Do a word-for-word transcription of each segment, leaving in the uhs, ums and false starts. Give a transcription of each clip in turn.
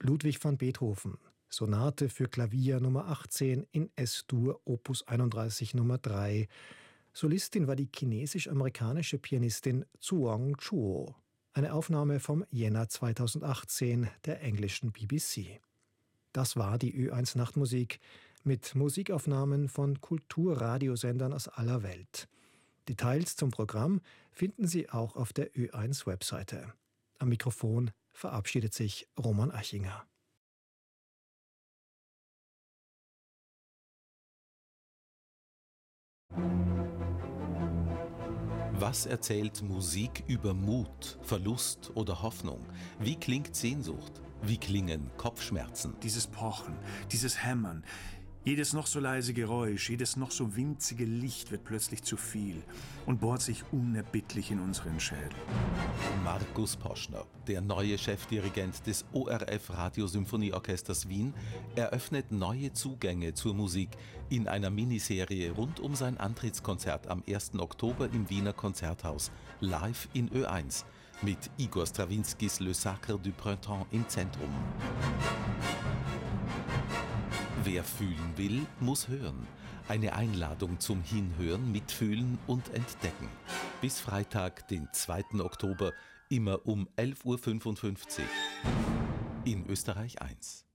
Ludwig van Beethoven, Sonate für Klavier Nummer achtzehn in Es-Dur, Opus einunddreißig Nummer drei. Solistin war die chinesisch-amerikanische Pianistin Zhuang Chuo. Eine Aufnahme vom Jänner zweitausendachtzehn der englischen B B C. Das war die Ö eins Nachtmusik mit Musikaufnahmen von Kulturradiosendern aus aller Welt. Details zum Programm finden Sie auch auf der Ö eins Webseite. Am Mikrofon verabschiedet sich Roman Achinger. Was erzählt Musik über Mut, Verlust oder Hoffnung? Wie klingt Sehnsucht? Wie klingen Kopfschmerzen? Dieses Pochen, dieses Hämmern, jedes noch so leise Geräusch, jedes noch so winzige Licht wird plötzlich zu viel und bohrt sich unerbittlich in unseren Schädel. Markus Poschner, der neue Chefdirigent des O R F Radiosymphonieorchesters Wien, eröffnet neue Zugänge zur Musik in einer Miniserie rund um sein Antrittskonzert am ersten Oktober im Wiener Konzerthaus, live in Ö eins, mit Igor Strawinskys Le Sacre du Printemps im Zentrum. Wer fühlen will, muss hören. Eine Einladung zum Hinhören, Mitfühlen und Entdecken. Bis Freitag, den zweiten Oktober, immer um elf Uhr fünfundfünfzig. In Österreich eins.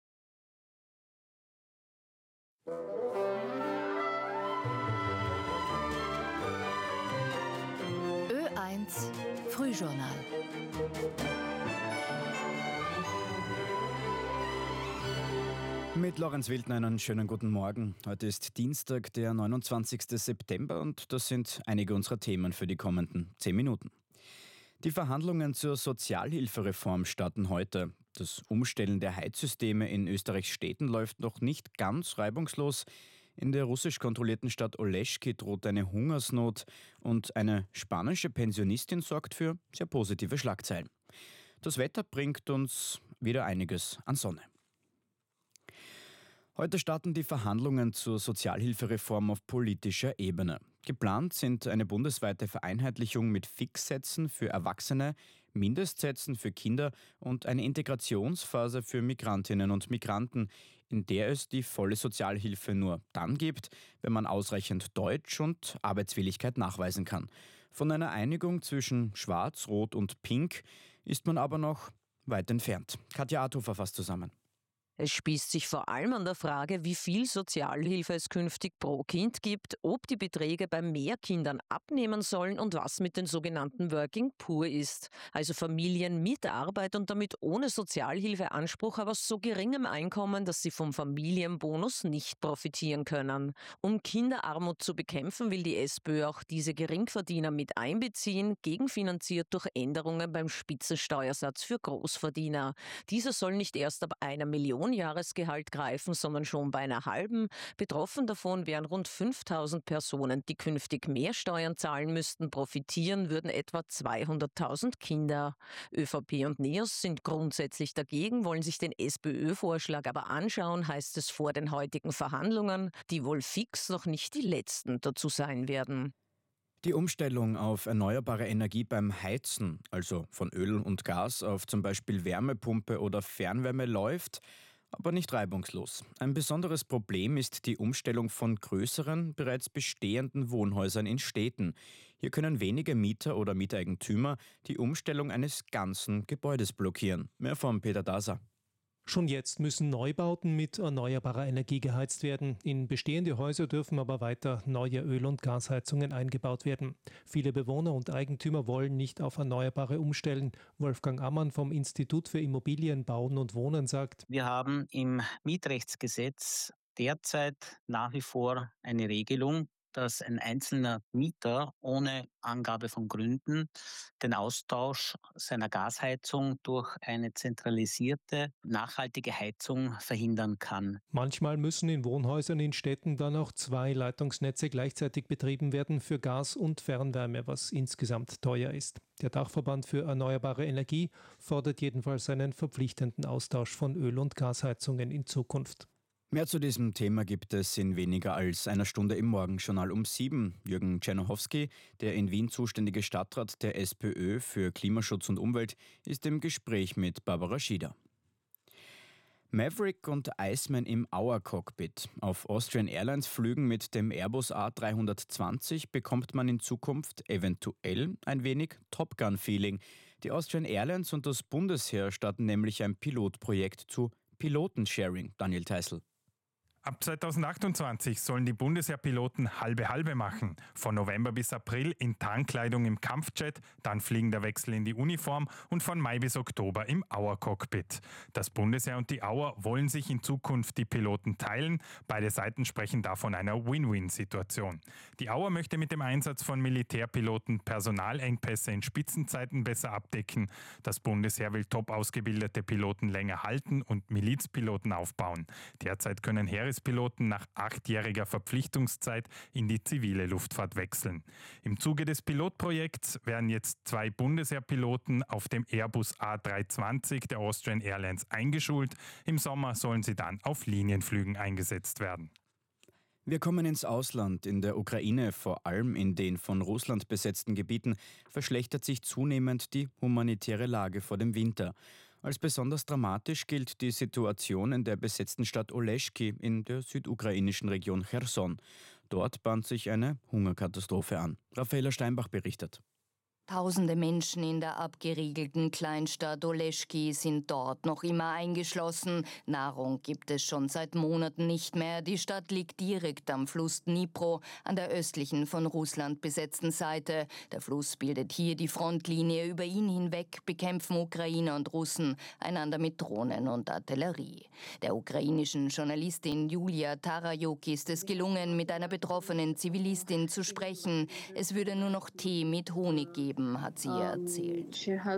Ö eins Frühjournal. Mit Lorenz Wildner einen schönen guten Morgen. Heute ist Dienstag, der neunundzwanzigsten September und das sind einige unserer Themen für die kommenden zehn Minuten. Die Verhandlungen zur Sozialhilfereform starten heute. Das Umstellen der Heizsysteme in Österreichs Städten läuft noch nicht ganz reibungslos. In der russisch kontrollierten Stadt Oleschky droht eine Hungersnot und eine spanische Pensionistin sorgt für sehr positive Schlagzeilen. Das Wetter bringt uns wieder einiges an Sonne. Heute starten die Verhandlungen zur Sozialhilfereform auf politischer Ebene. Geplant sind eine bundesweite Vereinheitlichung mit Fixsätzen für Erwachsene, Mindestsätzen für Kinder und eine Integrationsphase für Migrantinnen und Migranten, in der es die volle Sozialhilfe nur dann gibt, wenn man ausreichend Deutsch und Arbeitswilligkeit nachweisen kann. Von einer Einigung zwischen Schwarz, Rot und Pink ist man aber noch weit entfernt. Katja Arthofer fasst zusammen. Es spießt sich vor allem an der Frage, wie viel Sozialhilfe es künftig pro Kind gibt, ob die Beträge bei mehr Kindern abnehmen sollen und was mit den sogenannten Working Poor ist. Also Familien mit Arbeit und damit ohne Sozialhilfeanspruch, aber so geringem Einkommen, dass sie vom Familienbonus nicht profitieren können. Um Kinderarmut zu bekämpfen, will die SPÖ auch diese Geringverdiener mit einbeziehen, gegenfinanziert durch Änderungen beim Spitzensteuersatz für Großverdiener. Dieser soll nicht erst ab einer Million Jahresgehalt greifen, sondern schon bei einer halben. Betroffen davon wären rund fünftausend Personen, die künftig mehr Steuern zahlen müssten. Profitieren würden etwa zweihunderttausend Kinder. ÖVP und NEOS sind grundsätzlich dagegen, wollen sich den SPÖ-Vorschlag aber anschauen, heißt es vor den heutigen Verhandlungen, die wohl fix noch nicht die letzten dazu sein werden. Die Umstellung auf erneuerbare Energie beim Heizen, also von Öl und Gas auf zum Beispiel Wärmepumpe oder Fernwärme, läuft, aber nicht reibungslos. Ein besonderes Problem ist die Umstellung von größeren, bereits bestehenden Wohnhäusern in Städten. Hier können wenige Mieter oder Mieteigentümer die Umstellung eines ganzen Gebäudes blockieren. Mehr von Peter Daser. Schon jetzt müssen Neubauten mit erneuerbarer Energie geheizt werden. In bestehende Häuser dürfen aber weiter neue Öl- und Gasheizungen eingebaut werden. Viele Bewohner und Eigentümer wollen nicht auf Erneuerbare umstellen. Wolfgang Ammann vom Institut für Immobilien, Bauen und Wohnen sagt: Wir haben im Mietrechtsgesetz derzeit nach wie vor eine Regelung, dass ein einzelner Mieter ohne Angabe von Gründen den Austausch seiner Gasheizung durch eine zentralisierte, nachhaltige Heizung verhindern kann. Manchmal müssen in Wohnhäusern in Städten dann auch zwei Leitungsnetze gleichzeitig betrieben werden für Gas und Fernwärme, was insgesamt teuer ist. Der Dachverband für erneuerbare Energie fordert jedenfalls einen verpflichtenden Austausch von Öl- und Gasheizungen in Zukunft. Mehr zu diesem Thema gibt es in weniger als einer Stunde im Morgenjournal um sieben. Jürgen Czernohowski, der in Wien zuständige Stadtrat der SPÖ für Klimaschutz und Umwelt, ist im Gespräch mit Barbara Schieder. Maverick und Iceman im Auer-Cockpit. Auf Austrian Airlines Flügen mit dem Airbus A dreihundertzwanzig bekommt man in Zukunft eventuell ein wenig Top Gun-Feeling. Die Austrian Airlines und das Bundesheer starten nämlich ein Pilotprojekt zu Pilotensharing. Daniel Theißl. Ab zweitausendachtundzwanzig sollen die Bundesheerpiloten halbe-halbe machen. Von November bis April in Tarnkleidung im Kampfjet, dann fliegender Wechsel in die Uniform und von Mai bis Oktober im Auer-Cockpit. Das Bundesheer und die Auer wollen sich in Zukunft die Piloten teilen. Beide Seiten sprechen da von einer Win-Win-Situation. Die Auer möchte mit dem Einsatz von Militärpiloten Personalengpässe in Spitzenzeiten besser abdecken. Das Bundesheer will top ausgebildete Piloten länger halten und Milizpiloten aufbauen. Derzeit können Heeres Piloten nach achtjähriger Verpflichtungszeit in die zivile Luftfahrt wechseln. Im Zuge des Pilotprojekts werden jetzt zwei Bundesheerpiloten auf dem Airbus A dreihundertzwanzig der Austrian Airlines eingeschult. Im Sommer sollen sie dann auf Linienflügen eingesetzt werden. Wir kommen ins Ausland. In der Ukraine, vor allem in den von Russland besetzten Gebieten, verschlechtert sich zunehmend die humanitäre Lage vor dem Winter. Als besonders dramatisch gilt die Situation in der besetzten Stadt Oleschki in der südukrainischen Region Cherson. Dort bahnt sich eine Hungerkatastrophe an. Raffaela Steinbach berichtet. Tausende Menschen in der abgeriegelten Kleinstadt Oleschki sind dort noch immer eingeschlossen. Nahrung gibt es schon seit Monaten nicht mehr. Die Stadt liegt direkt am Fluss Dnipro, an der östlichen von Russland besetzten Seite. Der Fluss bildet hier die Frontlinie. Über ihn hinweg bekämpfen Ukrainer und Russen einander mit Drohnen und Artillerie. Der ukrainischen Journalistin Julia Tarajuk ist es gelungen, mit einer betroffenen Zivilistin zu sprechen. Es würde nur noch Tee mit Honig geben, hat sie ihr erzählt.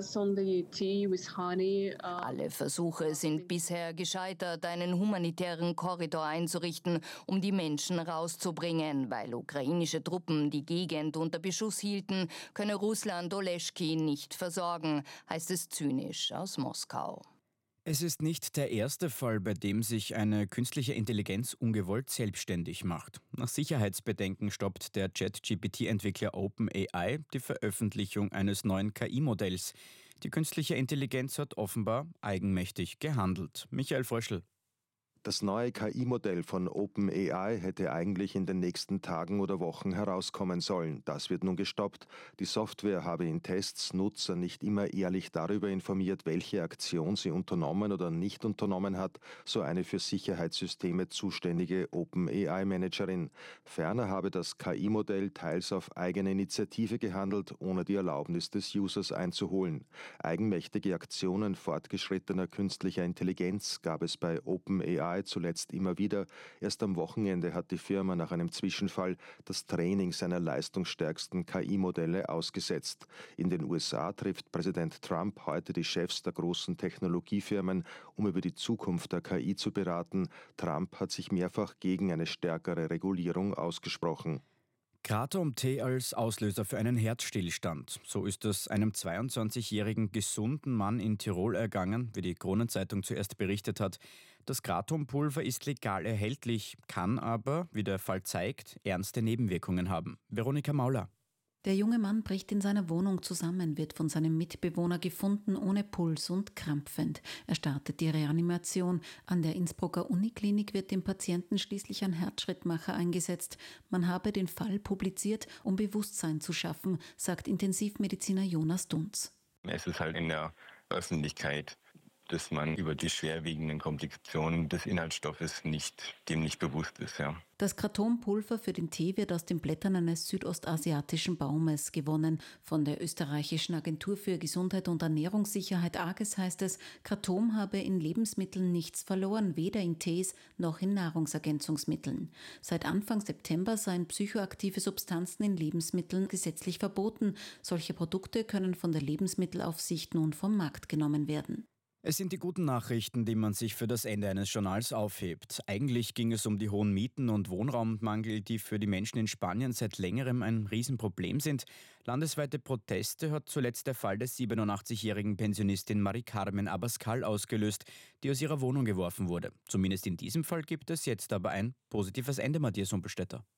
Alle Versuche sind bisher gescheitert, einen humanitären Korridor einzurichten, um die Menschen rauszubringen. Weil ukrainische Truppen die Gegend unter Beschuss hielten, könne Russland Oleschki nicht versorgen, heißt es zynisch aus Moskau. Es ist nicht der erste Fall, bei dem sich eine künstliche Intelligenz ungewollt selbstständig macht. Nach Sicherheitsbedenken stoppt der Chat-G P T-Entwickler OpenAI die Veröffentlichung eines neuen K I-Modells. Die künstliche Intelligenz hat offenbar eigenmächtig gehandelt. Michael Fröschl. Das neue K I-Modell von OpenAI hätte eigentlich in den nächsten Tagen oder Wochen herauskommen sollen. Das wird nun gestoppt. Die Software habe in Tests Nutzer nicht immer ehrlich darüber informiert, welche Aktion sie unternommen oder nicht unternommen hat, so eine für Sicherheitssysteme zuständige OpenAI-Managerin. Ferner habe das K I-Modell teils auf eigene Initiative gehandelt, ohne die Erlaubnis des Users einzuholen. Eigenmächtige Aktionen fortgeschrittener künstlicher Intelligenz gab es bei OpenAI zuletzt immer wieder. Erst am Wochenende hat die Firma nach einem Zwischenfall das Training seiner leistungsstärksten K I-Modelle ausgesetzt. In den U S A trifft Präsident Trump heute die Chefs der großen Technologiefirmen, um über die Zukunft der K I zu beraten. Trump hat sich mehrfach gegen eine stärkere Regulierung ausgesprochen. Kratom-Tee als Auslöser für einen Herzstillstand. So ist es einem zweiundzwanzigjährigen gesunden Mann in Tirol ergangen, wie die Kronenzeitung zuerst berichtet hat. Das Kratompulver ist legal erhältlich, kann aber, wie der Fall zeigt, ernste Nebenwirkungen haben. Veronika Mauler. Der junge Mann bricht in seiner Wohnung zusammen, wird von seinem Mitbewohner gefunden, ohne Puls und krampfend. Er startet die Reanimation. An der Innsbrucker Uniklinik wird dem Patienten schließlich ein Herzschrittmacher eingesetzt. Man habe den Fall publiziert, um Bewusstsein zu schaffen, sagt Intensivmediziner Jonas Dunz. Es ist halt in der Öffentlichkeit, dass man über die schwerwiegenden Komplikationen des Inhaltsstoffes nicht, dem nicht bewusst ist. Ja. Das Kratompulver für den Tee wird aus den Blättern eines südostasiatischen Baumes gewonnen. Von der österreichischen Agentur für Gesundheit und Ernährungssicherheit AGES heißt es, Kratom habe in Lebensmitteln nichts verloren, weder in Tees noch in Nahrungsergänzungsmitteln. Seit Anfang September seien psychoaktive Substanzen in Lebensmitteln gesetzlich verboten. Solche Produkte können von der Lebensmittelaufsicht nun vom Markt genommen werden. Es sind die guten Nachrichten, die man sich für das Ende eines Journals aufhebt. Eigentlich ging es um die hohen Mieten und Wohnraummangel, die für die Menschen in Spanien seit längerem ein Riesenproblem sind. Landesweite Proteste hat zuletzt der Fall des siebenundachtzigjährigen Pensionistin Mari Carmen Abascal ausgelöst, die aus ihrer Wohnung geworfen wurde. Zumindest in diesem Fall gibt es jetzt aber ein positives Ende, Matthias Humpelstädter.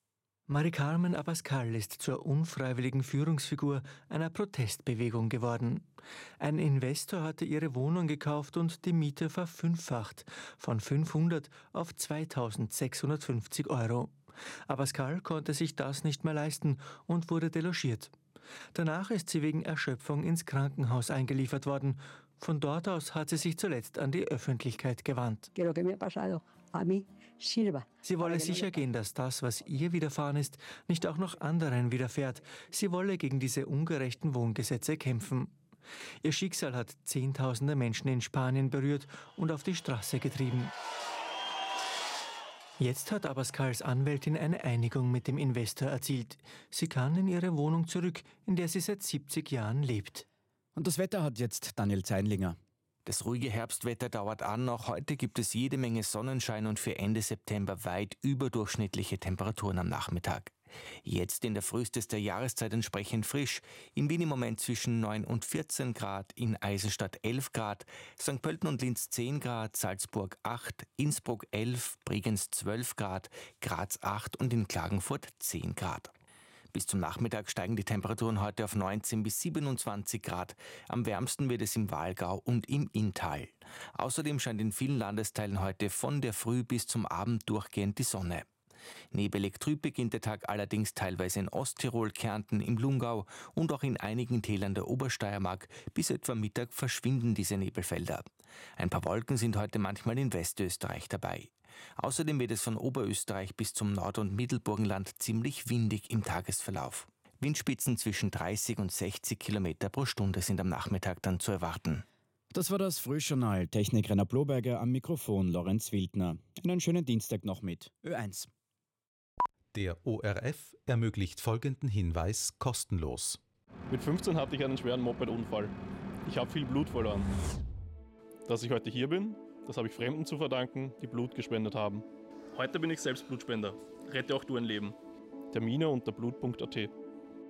Mari-Carmen Abascal ist zur unfreiwilligen Führungsfigur einer Protestbewegung geworden. Ein Investor hatte ihre Wohnung gekauft und die Miete verfünffacht, von fünfhundert auf zweitausendsechshundertfünfzig Euro. Abascal konnte sich das nicht mehr leisten und wurde delogiert. Danach ist sie wegen Erschöpfung ins Krankenhaus eingeliefert worden. Von dort aus hat sie sich zuletzt an die Öffentlichkeit gewandt. Sie wolle sicher gehen, dass das, was ihr widerfahren ist, nicht auch noch anderen widerfährt. Sie wolle gegen diese ungerechten Wohngesetze kämpfen. Ihr Schicksal hat Zehntausende Menschen in Spanien berührt und auf die Straße getrieben. Jetzt hat Abascals Anwältin eine Einigung mit dem Investor erzielt. Sie kann in ihre Wohnung zurück, in der sie seit siebzig Jahren lebt. Und das Wetter hat jetzt Daniel Zeinlinger. Das ruhige Herbstwetter dauert an. Auch heute gibt es jede Menge Sonnenschein und für Ende September weit überdurchschnittliche Temperaturen am Nachmittag. Jetzt in der frühestester Jahreszeit entsprechend frisch. In Wien im Moment zwischen neun und vierzehn Grad, in Eisenstadt elf Grad, Sankt Pölten und Linz zehn Grad, Salzburg acht, Innsbruck elf, Bregenz zwölf Grad, Graz acht und in Klagenfurt zehn Grad. Bis zum Nachmittag steigen die Temperaturen heute auf neunzehn bis siebenundzwanzig Grad. Am wärmsten wird es im Walgau und im Inntal. Außerdem scheint in vielen Landesteilen heute von der Früh bis zum Abend durchgehend die Sonne. Nebelig trüb beginnt der Tag allerdings teilweise in Osttirol, Kärnten, im Lungau und auch in einigen Tälern der Obersteiermark. Bis etwa Mittag verschwinden diese Nebelfelder. Ein paar Wolken sind heute manchmal in Westösterreich dabei. Außerdem wird es von Oberösterreich bis zum Nord- und Mittelburgenland ziemlich windig im Tagesverlauf. Windspitzen zwischen dreißig und sechzig Kilometer pro Stunde sind am Nachmittag dann zu erwarten. Das war das Frühjournal. Technik Rainer Bloberger, am Mikrofon Lorenz Wildner. Einen schönen Dienstag noch mit Ö eins. Der O R F ermöglicht folgenden Hinweis kostenlos. Mit fünfzehn hatte ich einen schweren Moped-Unfall. Ich habe viel Blut verloren. Dass ich heute hier bin, das habe ich Fremden zu verdanken, die Blut gespendet haben. Heute bin ich selbst Blutspender. Rette auch du ein Leben. Termine unter blut punkt a t.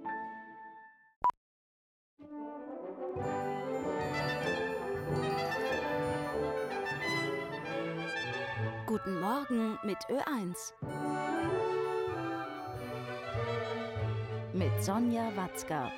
Guten Morgen mit Ö eins. Mit Sonja Watzka.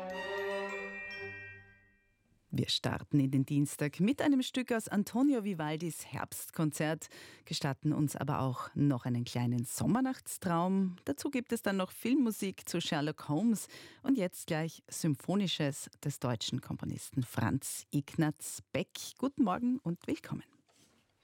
Wir starten in den Dienstag mit einem Stück aus Antonio Vivaldis Herbstkonzert, gestatten uns aber auch noch einen kleinen Sommernachtstraum. Dazu gibt es dann noch Filmmusik zu Sherlock Holmes und jetzt gleich Symphonisches des deutschen Komponisten Franz Ignaz Beck. Guten Morgen und willkommen.